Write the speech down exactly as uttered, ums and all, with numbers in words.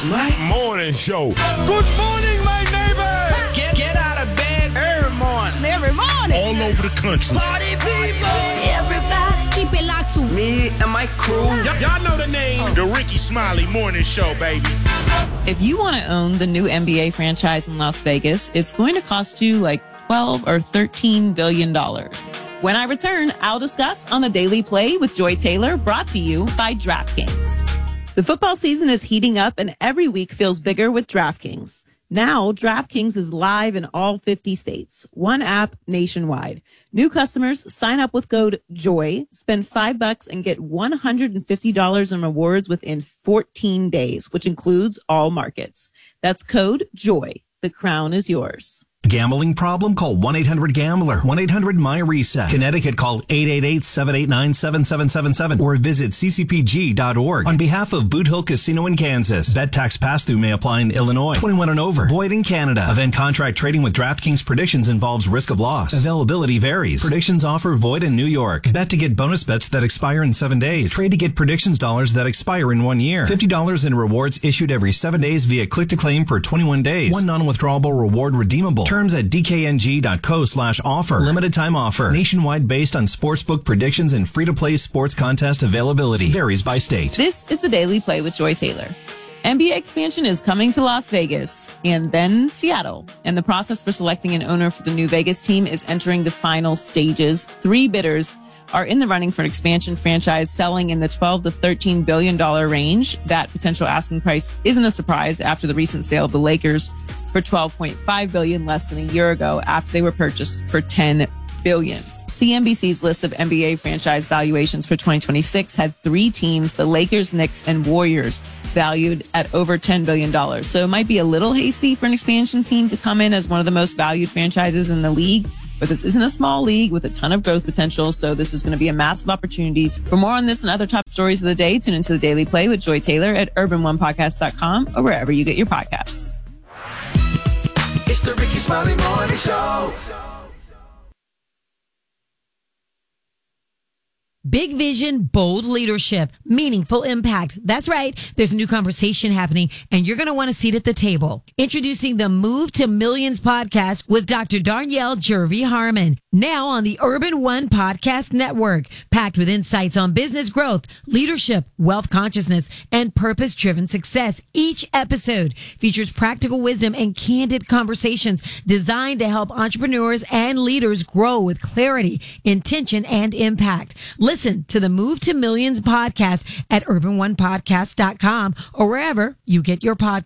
Ricky's Morning Show. Good morning, my neighbor. Get, get out of bed every morning. Every morning. All over the country. Party people. Everybody. Keep it locked to Me and my crew. Y- y'all know the name. The Ricky Smiley Morning Show, baby. If you want to own the new N B A franchise in Las Vegas, it's going to cost you like twelve or thirteen billion dollars. When I return, I'll discuss on the Daily Play with Joy Taylor, brought to you by DraftKings. The football season is heating up and every week feels bigger with DraftKings. Now, DraftKings is live in all fifty states. One app nationwide. New customers sign up with code JOY, spend five bucks and get one hundred fifty dollars in rewards within fourteen days, which includes all markets. That's code JOY. The crown is yours. Gambling problem? Call one eight hundred gambler. one eight hundred my reset. Connecticut, call eight eight eight, seven eight nine, seven seven seven seven or visit c c p g dot org. On behalf of Boot Hill Casino in Kansas, bet tax pass-through may apply in Illinois. twenty-one and over. Void in Canada. Event contract trading with DraftKings predictions involves risk of loss. Availability varies. Predictions offer void in New York. Bet to get bonus bets that expire in seven days. Trade to get predictions dollars that expire in one year. fifty dollars in rewards issued every seven days via click-to-claim for twenty-one days. One non-withdrawable reward redeemable. Terms at d k n g dot co slash offer. Limited time offer. Nationwide based on sportsbook predictions and free-to-play sports contest availability. Varies by state. This is the Daily Play with Joy Taylor. N B A expansion is coming to Las Vegas and then Seattle. And the process for selecting an owner for the new Vegas team is entering the final stages. Three bidders are in the running for an expansion franchise selling in the twelve to thirteen billion dollars range. That potential asking price isn't a surprise after the recent sale of the Lakers for twelve point five billion dollars less than a year ago after they were purchased for ten billion dollars. C N B C's list of N B A franchise valuations for twenty twenty-six had three teams, the Lakers, Knicks, and Warriors, valued at over ten billion dollars. So it might be a little hasty for an expansion team to come in as one of the most valued franchises in the league. But this isn't a small league with a ton of growth potential, so this is going to be a massive opportunity. For more on this and other top stories of the day, tune into the Daily Play with Joy Taylor at urban one podcast dot com or wherever you get your podcasts. It's the Ricky Smiley Morning Show. Big vision, bold leadership, meaningful impact. That's right. There's a new conversation happening and you're going to want a seat at the table. Introducing the Move to Millions podcast with Doctor Darnyelle Jervey Harmon. Now on the Urban One Podcast Network, packed with insights on business growth, leadership, wealth consciousness, and purpose-driven success. Each episode features practical wisdom and candid conversations designed to help entrepreneurs and leaders grow with clarity, intention, and impact. Listen to the Move to Millions podcast at urban one podcast dot com or wherever you get your podcasts.